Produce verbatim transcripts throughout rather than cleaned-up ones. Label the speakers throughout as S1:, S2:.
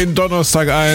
S1: den Donnerstag ein.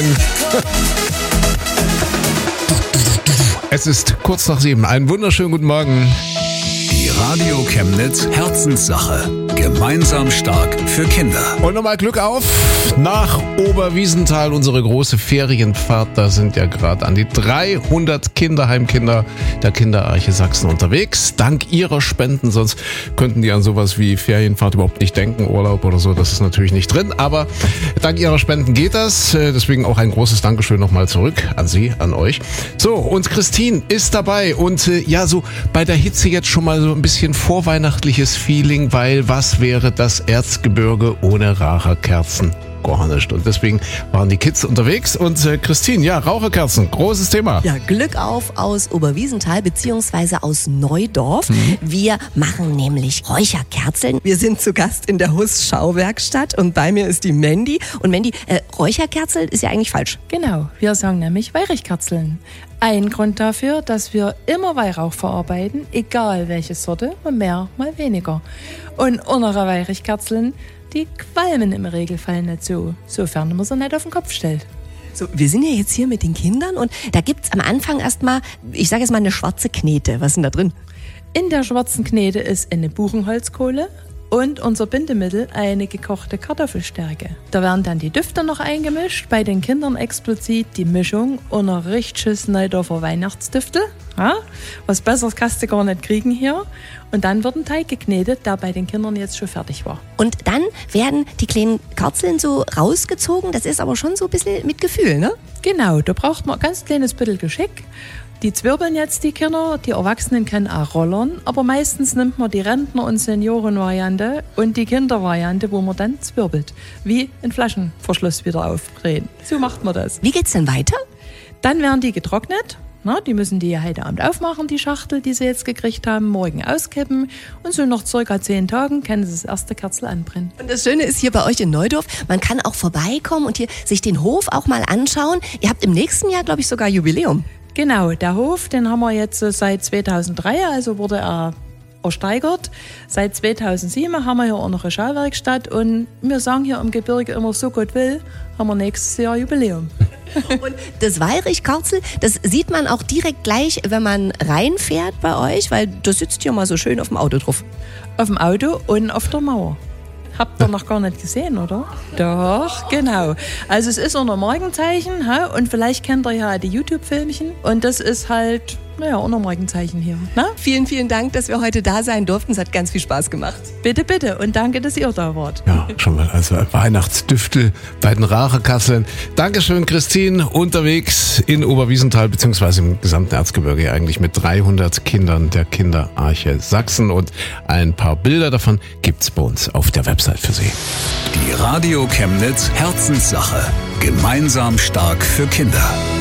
S1: Es ist kurz nach sieben. Einen wunderschönen guten Morgen.
S2: Die Radio Chemnitz Herzenssache. Gemeinsam stark für Kinder.
S1: Und nochmal Glück auf nach Oberwiesenthal, unsere große Ferienfahrt. Da sind ja gerade an die dreihundert Kinderheimkinder der Kinderarche Sachsen unterwegs. Dank ihrer Spenden, sonst könnten die an sowas wie Ferienfahrt überhaupt nicht denken, Urlaub oder so, das ist natürlich nicht drin. Aber dank ihrer Spenden geht das. Deswegen auch ein großes Dankeschön nochmal zurück an Sie, an euch. So, und Christine ist dabei. Und ja, so bei der Hitze jetzt schon mal so ein bisschen vorweihnachtliches Feeling, weil was wäre das Erzgebirge ohne Raucherkerzen? Gar nicht. Und deswegen waren die Kids unterwegs. Und äh, Christine, ja, Raucherkerzen, großes Thema.
S3: Ja, Glück auf aus Oberwiesenthal beziehungsweise aus Neudorf. Mhm. Wir machen nämlich Räucherkerzen. Wir sind zu Gast in der Huss Schauwerkstatt und bei mir ist die Mandy. Und Mandy, äh, Räucherkerzen ist ja eigentlich falsch.
S4: Genau, wir sagen nämlich Weihrichkerzeln. Ein Grund dafür, dass wir immer Weihrauch verarbeiten, egal welche Sorte, mal mehr, mal weniger. Und unsere Weihrichkerzeln, die qualmen im Regelfall nicht so, sofern man sie nicht auf den Kopf stellt.
S3: So, wir sind ja jetzt hier mit den Kindern und da gibt's am Anfang erstmal, ich sage jetzt mal, eine schwarze Knete. Was ist denn da drin?
S4: In der schwarzen Knete ist eine Buchenholzkohle und unser Bindemittel eine gekochte Kartoffelstärke. Da werden dann die Düfte noch eingemischt, bei den Kindern explizit die Mischung und ein richtiges Neudorfer Weihnachtsdüftel. Ja, was Besseres kannst du gar nicht kriegen hier. Und dann wird ein Teig geknetet, der bei den Kindern jetzt schon fertig war.
S3: Und dann werden die kleinen Kerzeln so rausgezogen. Das ist aber schon so ein bisschen mit Gefühl, ne?
S4: Genau, da braucht man ein ganz kleines bisschen Geschick. Die zwirbeln jetzt die Kinder, die Erwachsenen können auch rollern, aber meistens nimmt man die Rentner- und Seniorenvariante und die Kindervariante, wo man dann zwirbelt. Wie ein Flaschenverschluss wieder aufdrehen. So macht man das.
S3: Wie geht's denn weiter?
S4: Dann werden die getrocknet. Na, die müssen die heute Abend aufmachen, die Schachtel, die sie jetzt gekriegt haben, morgen auskippen und so nach circa zehn Tagen können sie das erste Kerzel anbrennen.
S3: Und das Schöne ist hier bei euch in Neudorf, man kann auch vorbeikommen und hier sich den Hof auch mal anschauen. Ihr habt im nächsten Jahr, glaube ich, sogar Jubiläum.
S4: Genau, der Hof, den haben wir jetzt seit zweitausenddrei, also wurde er ersteigert. Seit zweitausendsieben haben wir hier auch noch eine Schauwerkstatt und wir sagen hier im Gebirge immer, so Gott will, haben wir nächstes Jahr Jubiläum.
S3: Und das Weihrichkerzel, das sieht man auch direkt gleich, wenn man reinfährt bei euch, weil das sitzt hier mal so schön auf dem Auto drauf.
S4: Auf dem Auto und auf der Mauer. Habt ihr noch gar nicht gesehen, oder? Doch, genau. Also es ist unser Markenzeichen, ha? Und vielleicht kennt ihr ja die YouTube-Filmchen und das ist halt, naja, unser Markenzeichen hier. Na?
S3: Vielen, vielen Dank, dass wir heute da sein durften. Es hat ganz viel Spaß gemacht.
S4: Bitte, bitte und danke, dass ihr da wart.
S1: Ja, schon mal also Weihnachtsdüftel bei den Raucherkerzeln. Dankeschön, Christine. Unterwegs in Oberwiesenthal beziehungsweise im gesamten Erzgebirge eigentlich mit dreihundert Kindern der Kinderarche Sachsen und ein paar Bilder davon gibt's bei uns auf der Website für Sie.
S2: Die Radio Chemnitz Herzenssache. Gemeinsam stark für Kinder.